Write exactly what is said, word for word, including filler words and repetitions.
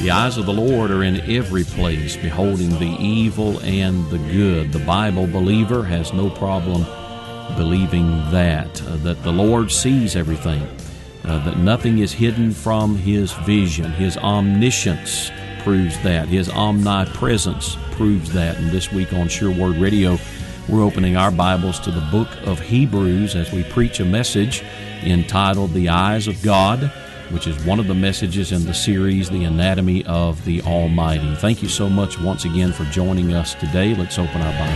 The eyes of the Lord are in every place, beholding the evil and the good. The Bible believer has no problem believing that, uh, that the Lord sees everything, uh, that nothing is hidden from His vision. His omniscience proves that. His omnipresence proves that. And this week on Sure Word Radio, we're opening our Bibles to the book of Hebrews as we preach a message entitled The Eyes of God, which is one of the messages in the series, The Anatomy of the Almighty. Thank you so much once again for joining us today. Let's open our Bibles.